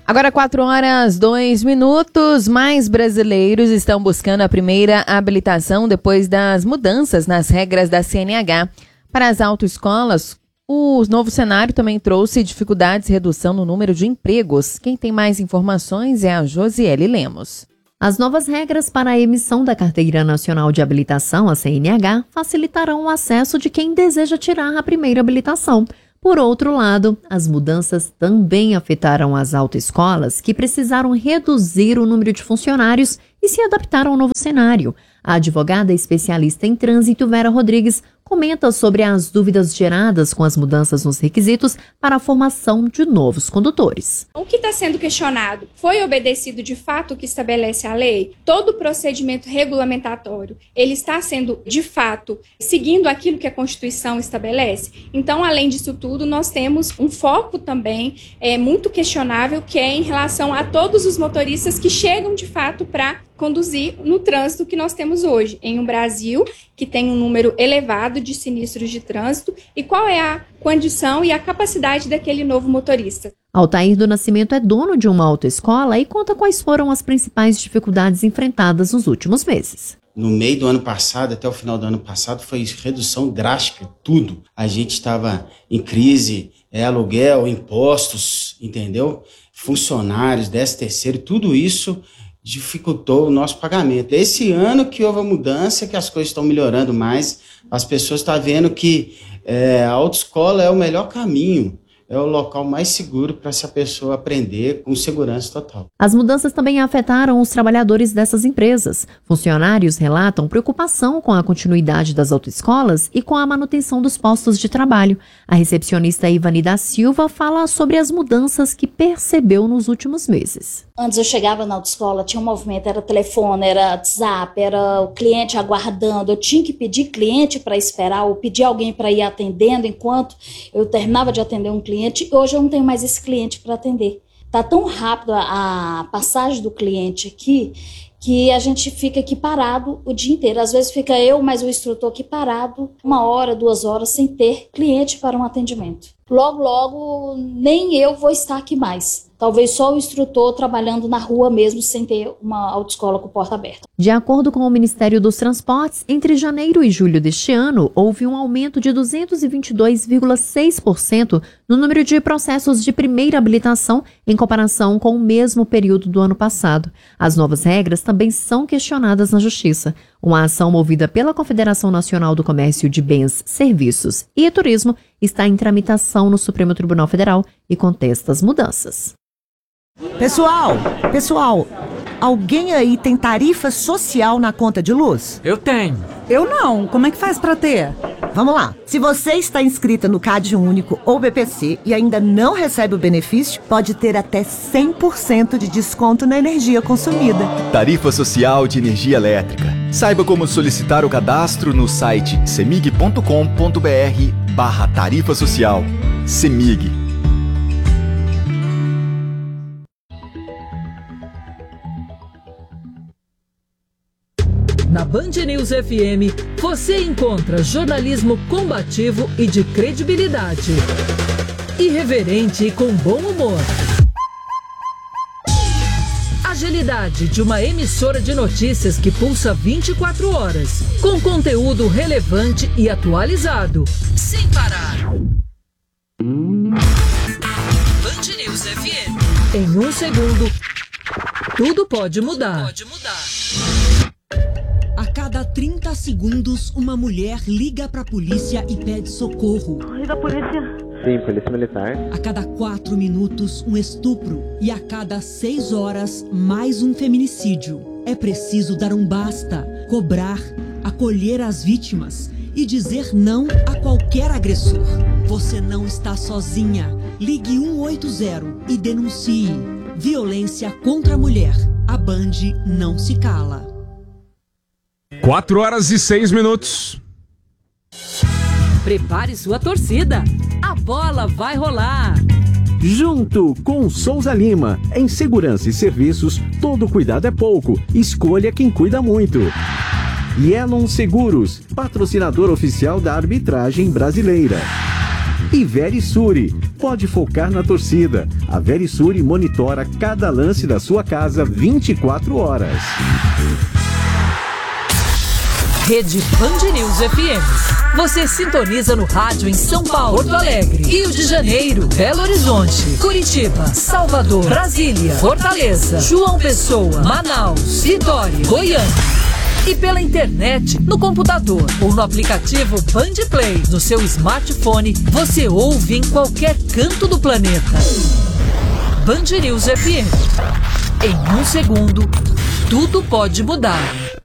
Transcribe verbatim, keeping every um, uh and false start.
Agora quatro horas, dois minutos. Mais brasileiros estão buscando a primeira habilitação depois das mudanças nas regras da C N H. Para as autoescolas, o novo cenário também trouxe dificuldades e redução no número de empregos. Quem tem mais informações é a Josiele Lemos. As novas regras para a emissão da Carteira Nacional de Habilitação, a C N H, facilitarão o acesso de quem deseja tirar a primeira habilitação. Por outro lado, as mudanças também afetaram as autoescolas, que precisaram reduzir o número de funcionários e se adaptar ao novo cenário. A advogada especialista em trânsito, Vera Rodrigues, comenta sobre as dúvidas geradas com as mudanças nos requisitos para a formação de novos condutores. O que está sendo questionado? Foi obedecido de fato o que estabelece a lei? Todo o procedimento regulamentatório, ele está sendo de fato seguindo aquilo que a Constituição estabelece? Então, além disso tudo, nós temos um foco também é, muito questionável, que é em relação a todos os motoristas que chegam de fato para conduzir no trânsito que nós temos hoje, em um Brasil que tem um número elevado de sinistros de trânsito, e qual é a condição e a capacidade daquele novo motorista. Altair do Nascimento é dono de uma autoescola e conta quais foram as principais dificuldades enfrentadas nos últimos meses. No meio do ano passado, até o final do ano passado, foi redução drástica, tudo. A gente estava em crise, é, aluguel, impostos, entendeu? Funcionários, décimo terceiro, tudo isso dificultou o nosso pagamento. Esse ano que houve a mudança, que as coisas estão melhorando mais, as pessoas estão vendo que é, a autoescola é o melhor caminho, é o local mais seguro para essa pessoa aprender com segurança total. As mudanças também afetaram os trabalhadores dessas empresas. Funcionários relatam preocupação com a continuidade das autoescolas e com a manutenção dos postos de trabalho. A recepcionista Ivani da Silva fala sobre as mudanças que percebeu nos últimos meses. Antes eu chegava na autoescola, tinha um movimento, era telefone, era WhatsApp, era o cliente aguardando. Eu tinha que pedir cliente para esperar ou pedir alguém para ir atendendo enquanto eu terminava de atender um cliente. Hoje eu não tenho mais esse cliente para atender. Está tão rápido a, a passagem do cliente aqui que a gente fica aqui parado o dia inteiro. Às vezes fica eu, mais o instrutor aqui parado uma hora, duas horas sem ter cliente para um atendimento. Logo, logo, nem eu vou estar aqui mais. Talvez só o instrutor trabalhando na rua mesmo, sem ter uma autoescola com porta aberta. De acordo com o Ministério dos Transportes, entre janeiro e julho deste ano, houve um aumento de duzentos e vinte e dois vírgula seis por cento no número de processos de primeira habilitação em comparação com o mesmo período do ano passado. As novas regras também são questionadas na Justiça. Uma ação movida pela Confederação Nacional do Comércio de Bens, Serviços e Turismo está em tramitação no Supremo Tribunal Federal e contesta as mudanças. Pessoal, pessoal, alguém aí tem tarifa social na conta de luz? Eu tenho. Eu não. Como é que faz pra ter? Vamos lá. Se você está inscrita no Cade Único ou B P C e ainda não recebe o benefício, pode ter até cem por cento de desconto na energia consumida. Tarifa Social de Energia Elétrica. Saiba como solicitar o cadastro no site semig ponto com ponto br barra tarifa social. Semig. Na Band News F M, você encontra jornalismo combativo e de credibilidade. Irreverente e com bom humor. Agilidade de uma emissora de notícias que pulsa vinte e quatro horas, com conteúdo relevante e atualizado, sem parar. Band News F M. Em um segundo, tudo pode mudar. Pode mudar. A cada trinta segundos, uma mulher liga pra polícia e pede socorro. Liga a polícia. Sim, polícia militar. A cada quatro minutos, um estupro. E a cada seis horas, mais um feminicídio. É preciso dar um basta, cobrar, acolher as vítimas e dizer não a qualquer agressor. Você não está sozinha. Ligue um oito zero e denuncie. Violência contra a mulher. A Band não se cala. Quatro horas e seis minutos. Prepare sua torcida. A bola vai rolar. Junto com Souza Lima. Em segurança e serviços, todo cuidado é pouco. Escolha quem cuida muito. Yelon Seguros, patrocinador oficial da arbitragem brasileira. E Verisure, pode focar na torcida. A Verisure monitora cada lance da sua casa vinte e quatro horas. Rede Band News F M. Você sintoniza no rádio em São Paulo, Porto Alegre, Rio de Janeiro, Belo Horizonte, Curitiba, Salvador, Brasília, Fortaleza, João Pessoa, Manaus, Vitória, Goiânia. E pela internet, no computador ou no aplicativo Band Play, no seu smartphone, você ouve em qualquer canto do planeta. Band News F M. Em um segundo, tudo pode mudar.